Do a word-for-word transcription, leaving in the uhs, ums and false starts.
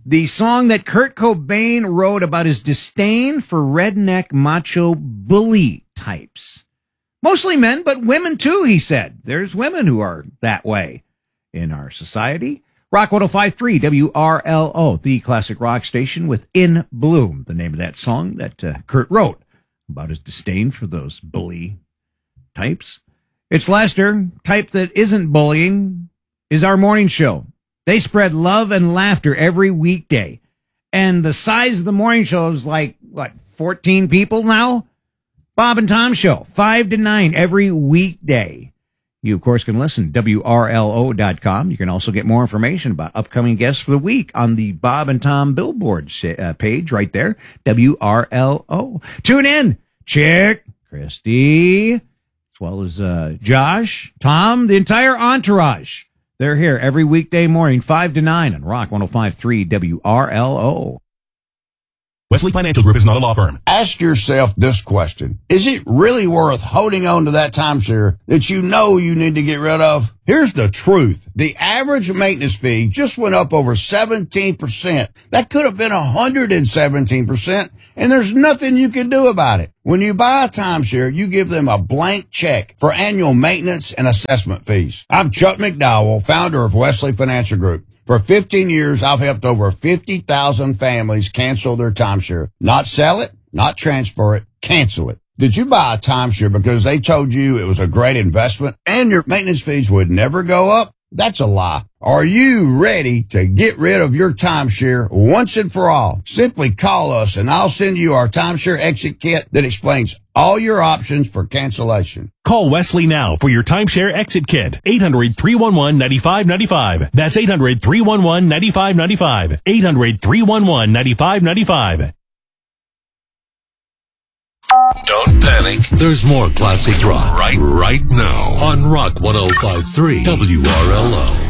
The song that Kurt Cobain wrote about his disdain for redneck macho bully types. Mostly men, but women too, he said. There's women who are that way in our society. Rock one oh five point three W R L O, the classic rock station with In Bloom, the name of that song that uh, Kurt wrote about his disdain for those bully types. It's Lester. Type that isn't bullying is our morning show. They spread love and laughter every weekday. And the size of the morning show is like, what, fourteen people now? Bob and Tom Show, five to nine every weekday. You, of course, can listen to W R L O dot com. You can also get more information about upcoming guests for the week on the Bob and Tom Billboard uh, page right there, W R L O. Tune in. Chick, Christy, as well as uh, Josh, Tom, the entire entourage. They're here every weekday morning, five to nine on Rock one oh five point three W R L O. Wesley Financial Group is not a law firm. Ask yourself this question. Is it really worth holding on to that timeshare that you know you need to get rid of? Here's the truth. The average maintenance fee just went up over seventeen percent. That could have been one hundred seventeen percent, and there's nothing you can do about it. When you buy a timeshare, you give them a blank check for annual maintenance and assessment fees. I'm Chuck McDowell, founder of Wesley Financial Group. For fifteen years, I've helped over fifty thousand families cancel their timeshare. Not sell it, not transfer it, cancel it. Did you buy a timeshare because they told you it was a great investment and your maintenance fees would never go up? That's a lie. Are you ready to get rid of your timeshare once and for all? Simply call us and I'll send you our timeshare exit kit that explains all your options for cancellation. Call Wesley now for your timeshare exit kit. eight hundred, three one one, nine five nine five. That's eight hundred, three one one, nine five nine five. eight hundred, three one one, nine five nine five. Don't panic. There's more classic rock right, right now on Rock one oh five point three W R L O.